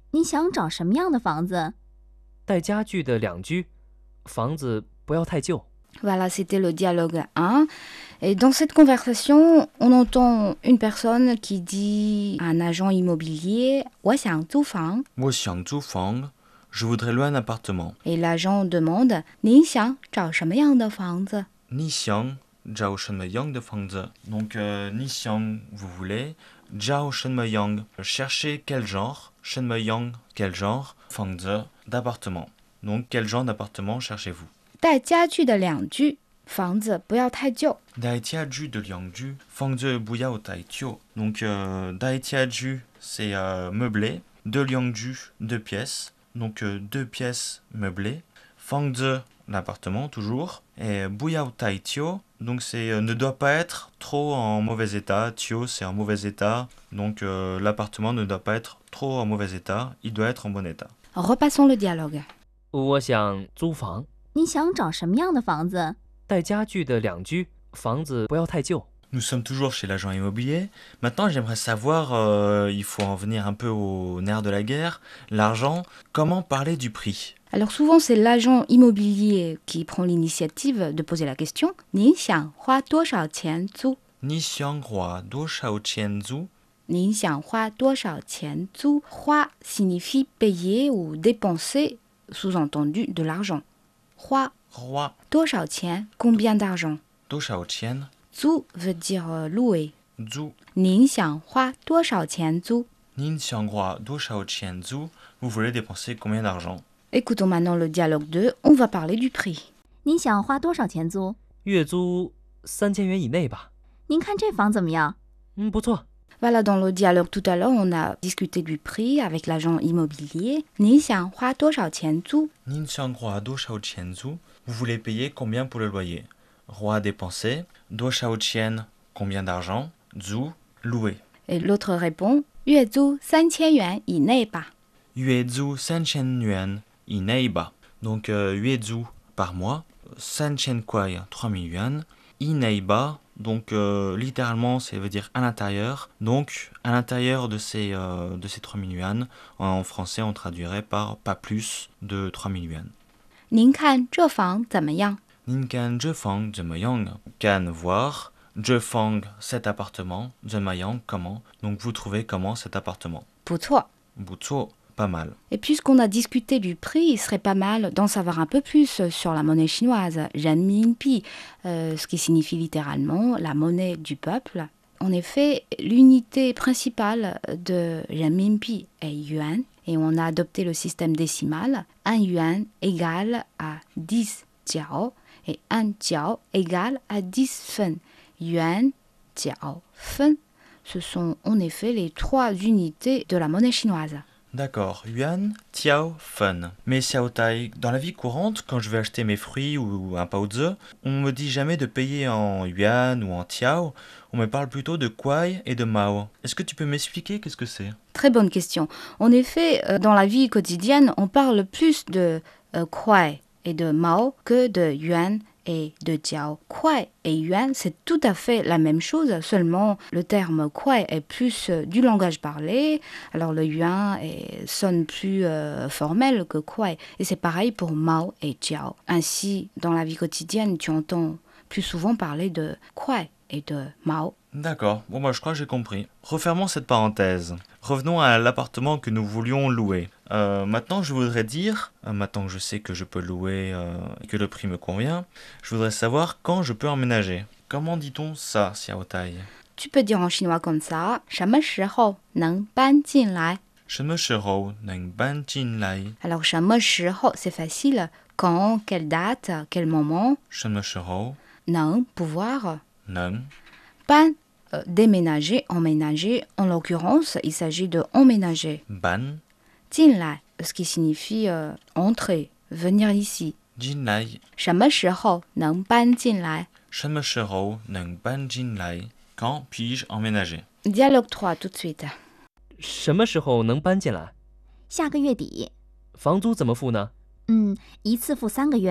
你想找什么样的房子？ 带家具的两居，房子不要太旧。 Voilà, c'était le dialogue 1. Et dans cette conversation, on entend une personne qui dit à un agent immobilier «我想租房我想租房, je voudrais louer un appartement. » Et l'agent demande «你想找什么样的房子 Ni xiang, jiao shenme yang de fangzi. Donc, ni xiang, vous voulez. Jiao shenme yang, cherchez quel genre. Shenme yang, quel genre. Fangzi, d'appartement. Donc, quel genre d'appartement cherchez-vous? ?» 带家具的两居，房子不要太旧。 Dai tiaju de liangju, fangzi buyao tai tio. Donc, dai tiaju, c'est meublé. De liangju, 2 pièces. Donc, 2 pièces meublées. Fangzi, l'appartement, toujours. Et buyao tai tio, donc c'est ne doit pas être trop en mauvais état. Tio, c'est en mauvais état. Donc, l'appartement ne doit pas être trop en mauvais état. Il doit être en bon état. Repassons le dialogue. 我想租房， 你想找什么样的房子？ 带家具的两居，房子不要太旧。 Nous sommes toujours chez l'agent immobilier. Maintenant, j'aimerais savoir, il faut en venir un peu au nerf de la guerre, l'argent. Comment parler du prix? Alors souvent, c'est l'agent immobilier qui prend l'initiative de poser la question. «你想花多少钱租 Ni xianghua do shao qian zu. » 你想花多少钱租 花 signifie payer ou dépenser, sous-entendu de l'argent. 花 Roi 多少钱 combien d'argent. do shao qian 租 veut dire louer. zu. 您想花多少钱租 Ni xianghua do shao qian zu. Vous voulez dépenser combien d'argent? Écoutons maintenant le dialogue 2. On va parler du prix. 你想花多少钱租？ 月租3000元以内吧。 您看这房怎么样？ 不错。 Voilà, dans le dialogue tout à l'heure, on a discuté du prix avec l'agent immobilier. 你想花多少钱租 Ni xianghua do shao qian zu. Vous voulez payer combien pour le loyer? Roi dépenser. Do shao qian, combien d'argent? Zu, louer. Et l'autre répond 月租3000元以内吧 Yuezu sanchen yuan ineiba. Donc, yuezu par mois. Sanchen kwai, 3000 yuan. Ineiba, donc littéralement, ça veut dire à l'intérieur. Donc, à l'intérieur de ces 3000 yuan, en français, on traduirait par pas plus de 3000 yuan. 您看这房怎么样 Ninkan zhefang zemayang. Can voir. Zhefang, cet appartement. Zemayang, comment. Donc, vous trouvez comment cet appartement? 不错 Butsuo, pas mal. Et puisqu'on a discuté du prix, il serait pas mal d'en savoir un peu plus sur la monnaie chinoise, renminbi, ce qui signifie littéralement la monnaie du peuple. En effet, l'unité principale de renminbi est yuan, et on a adopté le système décimal. 1 yuan égale à 10 jiao, et 1 jiao égale à 10 fen. Yuan, jiao, fen. Ce sont en effet les 3 unités de la monnaie chinoise. D'accord, yuan, tiao, fun. Mais xiaotai, dans la vie courante, quand je vais acheter mes fruits ou un paozi, on me dit jamais de payer en yuan ou en tiao, on me parle plutôt de kwai et de mao. Est-ce que tu peux m'expliquer qu'est-ce que c'est? Très bonne question. En effet, dans la vie quotidienne, on parle plus de kuai et de mao que de yuan et de jiao. Kuai et yuan, c'est tout à fait la même chose, seulement le terme kuai est plus du langage parlé, alors le yuan sonne plus formel que kuai. Et c'est pareil pour mao et jiao. Ainsi, dans la vie quotidienne, tu entends plus souvent parler de kuai et de mao. D'accord, bon bah je crois que j'ai compris. Refermons cette parenthèse. Revenons à l'appartement que nous voulions louer. Maintenant je voudrais dire, maintenant que je sais que je peux louer et que le prix me convient, je voudrais savoir quand je peux emménager. Comment dit-on ça, Xiaotai? Tu peux dire en chinois comme ça, 什么时候能搬进来 Shenme shirou neng ban jin lai. Alors, 什么时候 c'est facile. Quand, quelle date, quel moment. Shenme shirou 能 pouvoir. neng. Ban, déménager, emménager. En l'occurrence, il s'agit de emménager. Ban 进来, ce qui signifie entrer, venir ici. jin lai. 什么时候能搬进来 Shenme shirou neng ban jin lai. Quand puis-je emménager? Dialogue 3, tout de suite. 什么时候能搬进来？ 下个月底。 房租怎么付呢？ 一次付3个月的。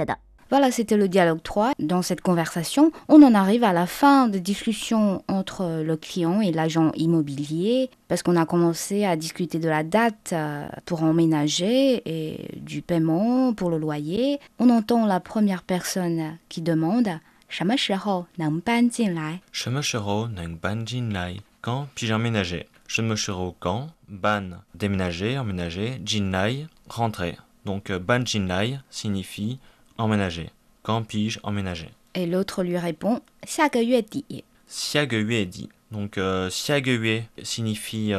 Voilà, c'était le dialogue 3. Dans cette conversation, on en arrive à la fin des discussions entre le client et l'agent immobilier, parce qu'on a commencé à discuter de la date pour emménager et du paiement pour le loyer. On entend la première personne qui demande « 什么时候能搬进来？ 什么时候能搬进来 Quand puis-je emménager 什么时候 quand ban déménager, emménager, jinlai rentrer. Donc ban jinlai signifie emménager. Quand puis-je emménager? » Et l'autre lui répond « 下个月底。 下个月底. Donc 下个月 signifie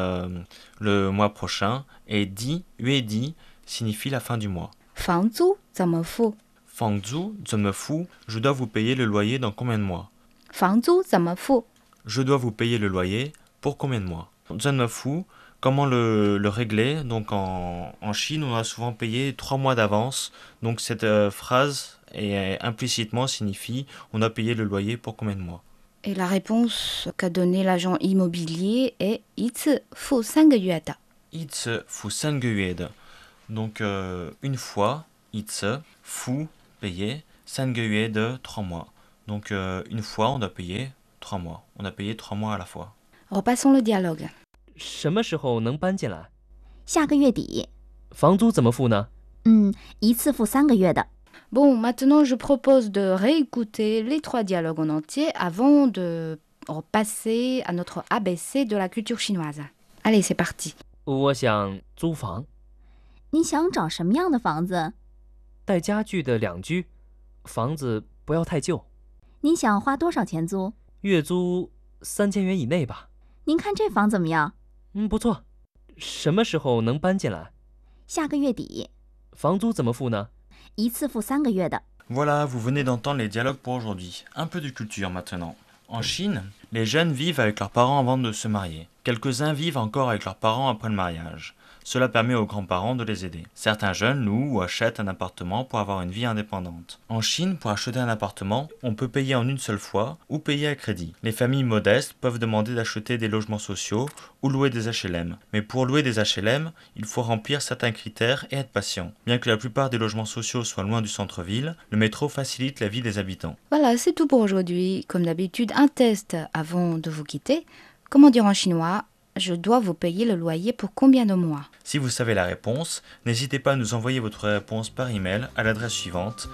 le mois prochain et 月底 signifie la fin du mois. 房租怎么付？ 房租怎么付 Je dois vous payer le loyer dans combien de mois? 房租怎么付？ Je dois vous payer le loyer pour combien de mois? 怎么付 Comment le régler? Donc en Chine, on a souvent payé 3 mois d'avance. Donc cette phrase implicitement signifie on a payé le loyer pour combien de mois? Et la réponse qu'a donnée l'agent immobilier est «一次付3个月的。 一次付3个月的. Donc une fois, 一次付 payer 3个月的 3 mois. Donc une fois, on doit payer 3 mois. On a payé 3 mois à la fois. Repassons le dialogue. 什么时候能搬进来？ 下个月底。 房租怎么付呢？ 一次付3个月的。 Bon, maintenant je propose de réécouter les 3 dialogues en entier avant de repasser à notre ABC de la culture chinoise. Allez, c'est parti. 我想租房， 你想找什么样的房子？ 带家具的2居，房子不要太旧， 你想花多少钱租？ 月租3000元以内吧。 您看这房怎么样？ 不错。什么时候能搬进来？ 下个月底。 房租怎么付呢？ 一次付3个月的。 Voilà, vous venez d'entendre les dialogues pour aujourd'hui. Un peu de culture maintenant. En Chine, les jeunes vivent avec leurs parents avant de se marier. Quelques-uns vivent encore avec leurs parents après le mariage. Cela permet aux grands-parents de les aider. Certains jeunes louent ou achètent un appartement pour avoir une vie indépendante. En Chine, pour acheter un appartement, on peut payer en une seule fois ou payer à crédit. Les familles modestes peuvent demander d'acheter des logements sociaux ou louer des HLM. Mais pour louer des HLM, il faut remplir certains critères et être patient. Bien que la plupart des logements sociaux soient loin du centre-ville, le métro facilite la vie des habitants. Voilà, c'est tout pour aujourd'hui. Comme d'habitude, un test avant de vous quitter. Comment dire en chinois ? Je dois vous payer le loyer pour combien de mois? Si vous savez la réponse, n'hésitez pas à nous envoyer votre réponse par email à l'adresse suivante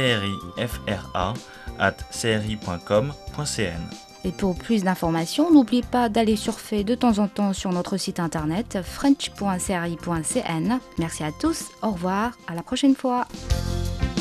crifra@cri.com.cn. Et pour plus d'informations, n'oubliez pas d'aller surfer de temps en temps sur notre site internet french.cri.cn. Merci à tous, au revoir, à la prochaine fois.